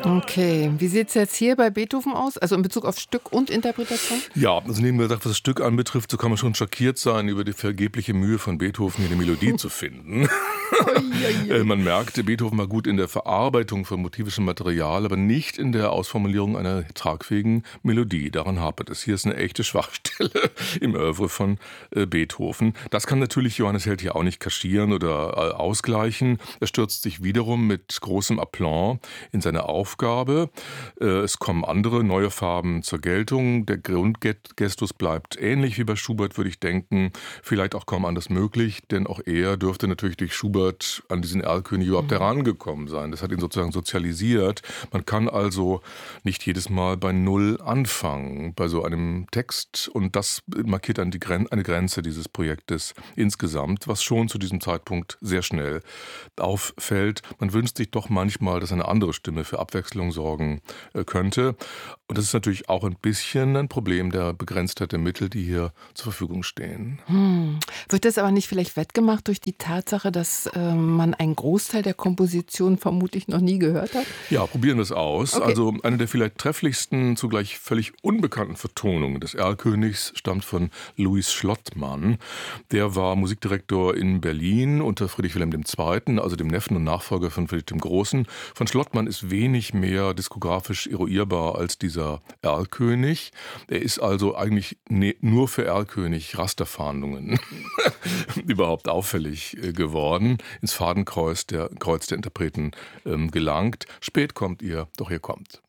Okay, wie sieht es jetzt hier bei Beethoven aus? Also in Bezug auf Stück und Interpretation? Ja, also nehmen wir gesagt, was das Stück anbetrifft, so kann man schon schockiert sein über die vergebliche Mühe von Beethoven, hier eine Melodie zu finden. Ui, ui, ui. Man merkte, Beethoven war gut in der Verarbeitung von motivischem Material, aber nicht in der Ausformulierung einer tragfähigen Melodie. Daran hapert es. Hier ist eine echte Schwachstelle im Oeuvre von Beethoven. Das kann natürlich Johannes Held hier auch nicht kaschieren oder ausgleichen. Er stürzt sich wiederum mit großem Aplomb in seine Aufgabe. Es kommen andere neue Farben zur Geltung. Der Grundgestus bleibt ähnlich wie bei Schubert, würde ich denken. Vielleicht auch kaum anders möglich, denn auch er dürfte natürlich durch Schubert an diesen Erlkönig überhaupt herangekommen sein. Das hat ihn sozusagen sozialisiert. Man kann also nicht jedes Mal bei Null anfangen, bei so einem Text. Und das markiert dann eine Grenze dieses Projektes insgesamt, was schon zu diesem Zeitpunkt sehr schnell auffällt. Man wünscht sich doch manchmal, dass eine andere Stimme für Abwechslung sorgen könnte. Und das ist natürlich auch ein bisschen ein Problem der Begrenztheit der Mittel, die hier zur Verfügung stehen. Wird das aber nicht vielleicht wettgemacht durch die Tatsache, dass man einen Großteil der Komposition vermutlich noch nie gehört hat? Ja, probieren wir es aus. Okay. Also eine der vielleicht trefflichsten, zugleich völlig unbekannten Vertonungen des Erlkönigs stammt von Louis Schlottmann. Der war Musikdirektor in Berlin unter Friedrich Wilhelm II., also dem Neffen und Nachfolger von Friedrich dem Großen. Von Schlottmann ist wenig mehr diskografisch eruierbar als dieser Erlkönig. Er ist also eigentlich nur für Erlkönig Rasterfahndungen überhaupt auffällig geworden, ins Fadenkreuz der Interpreten gelangt. Spät kommt ihr, doch ihr kommt.